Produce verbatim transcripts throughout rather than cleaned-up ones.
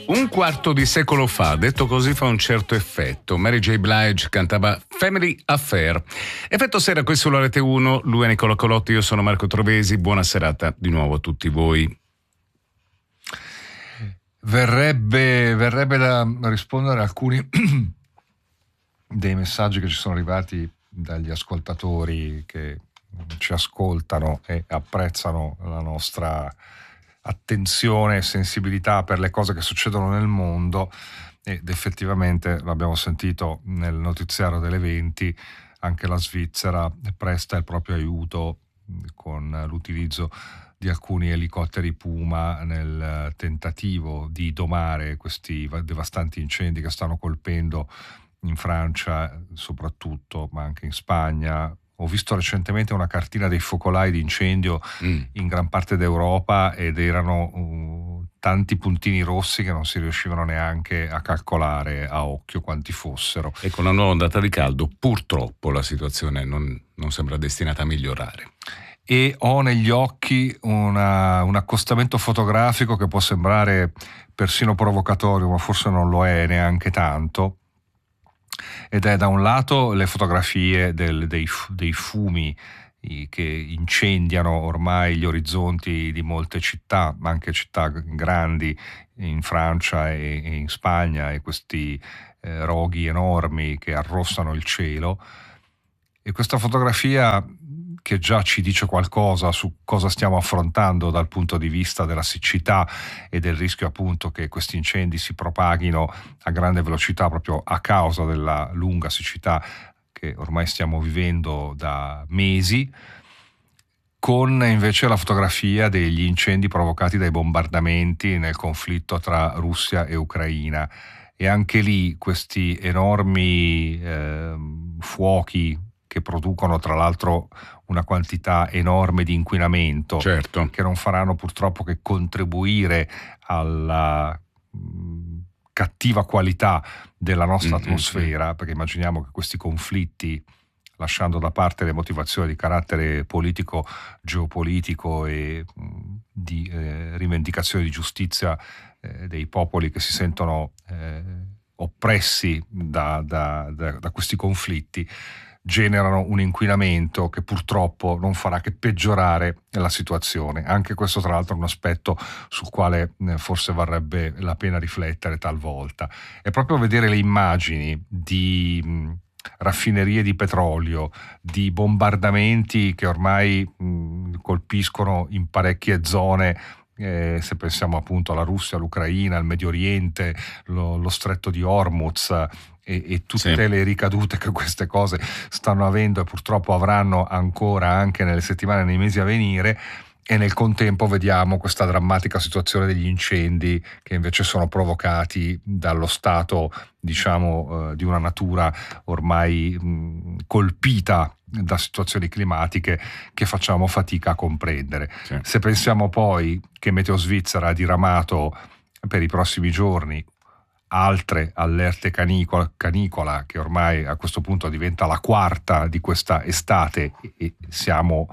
Un quarto di secolo fa, detto così, fa un certo effetto. Mary J. Blige cantava Family Affair. Effetto sera qui sulla Rete uno, lui è Nicola Colotti, io sono Marco Trovesi. Buona serata di nuovo a tutti voi. Verrebbe, verrebbe da rispondere a alcuni dei messaggi che ci sono arrivati dagli ascoltatori che ci ascoltano e apprezzano la nostra attenzione e sensibilità per le cose che succedono nel mondo, ed effettivamente l'abbiamo sentito nel notiziario delle venti, anche la Svizzera presta il proprio aiuto con l'utilizzo di alcuni elicotteri Puma nel tentativo di domare questi devastanti incendi che stanno colpendo in Francia soprattutto, ma anche in Spagna. Ho visto recentemente una cartina dei focolai di incendio mm. in gran parte d'Europa ed erano uh, tanti puntini rossi che non si riuscivano neanche a calcolare a occhio quanti fossero. E con la nuova ondata di caldo purtroppo la situazione non, non sembra destinata a migliorare. E ho negli occhi una, un accostamento fotografico che può sembrare persino provocatorio, ma forse non lo è neanche tanto. Ed è da un lato le fotografie del, dei, dei fumi che incendiano ormai gli orizzonti di molte città, ma anche città grandi in Francia e, e in Spagna, e questi eh, roghi enormi che arrossano il cielo. E questa fotografia, che già ci dice qualcosa su cosa stiamo affrontando dal punto di vista della siccità e del rischio appunto che questi incendi si propaghino a grande velocità proprio a causa della lunga siccità che ormai stiamo vivendo da mesi, con invece la fotografia degli incendi provocati dai bombardamenti nel conflitto tra Russia e Ucraina. E anche lì questi enormi eh, fuochi che producono tra l'altro una quantità enorme di inquinamento, certo, che non faranno purtroppo che contribuire alla mh, cattiva qualità della nostra mm-hmm. atmosfera, perché immaginiamo che questi conflitti, lasciando da parte le motivazioni di carattere politico, geopolitico e mh, di eh, rivendicazione di giustizia eh, dei popoli che si sentono eh, oppressi da, da, da, da questi conflitti, generano un inquinamento che purtroppo non farà che peggiorare la situazione. Anche questo tra l'altro è un aspetto sul quale forse varrebbe la pena riflettere talvolta. È proprio vedere le immagini di mh, raffinerie di petrolio, di bombardamenti che ormai mh, colpiscono in parecchie zone. Eh, se pensiamo appunto alla Russia, all'Ucraina, al Medio Oriente, lo, lo stretto di Hormuz e, e tutte sì. le ricadute che queste cose stanno avendo e purtroppo avranno ancora anche nelle settimane e nei mesi a venire. E nel contempo vediamo questa drammatica situazione degli incendi che invece sono provocati dallo stato, diciamo, eh, di una natura ormai mh, colpita da situazioni climatiche che facciamo fatica a comprendere. Sì. Se pensiamo poi che Meteo Svizzera ha diramato per i prossimi giorni altre allerte canicola, canicola che ormai a questo punto diventa la quarta di questa estate e, e siamo...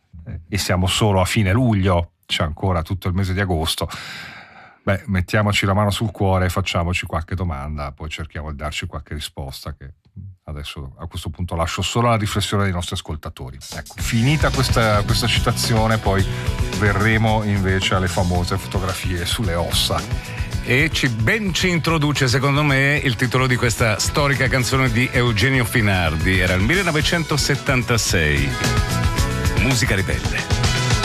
e siamo solo a fine luglio, c'è ancora tutto il mese di agosto, beh, mettiamoci la mano sul cuore e facciamoci qualche domanda, poi cerchiamo di darci qualche risposta, che adesso a questo punto lascio solo alla riflessione dei nostri ascoltatori. Ecco, finita questa, questa citazione, poi verremo invece alle famose fotografie sulle ossa. E ci, ben ci introduce, secondo me, il titolo di questa storica canzone di Eugenio Finardi. Era il millenovecentosettantasei. Musica ribelle.